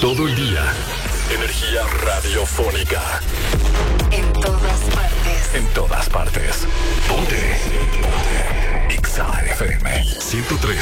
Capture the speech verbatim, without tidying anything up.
Todo el día. Energía radiofónica. En todas partes. En todas partes. Ponte. Ponte. X A F M ciento tres